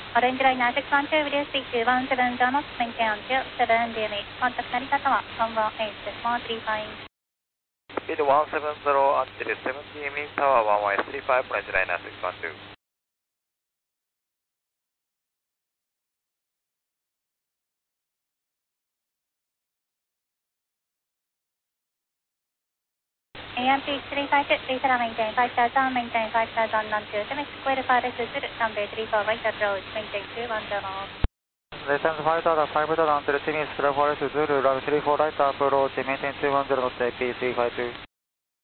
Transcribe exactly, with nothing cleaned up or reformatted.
Orange line six one two, video speak to one seven zero knots, maintain on zero seven D M H. Contact Narita Tower, one one eight four three five. Speed one seven zero until seven D M H Tower one one eight three five, Orange line six one two. A M P three five two, please allow maintain five thousand, maintain five thousand, none two seven, square five Suzuki, runway three four right approach, maintain two one zero. Descend five thousand, five thousand until Timmins, square four Zulu, runway three four right approach, maintain two one zero, A P three five two.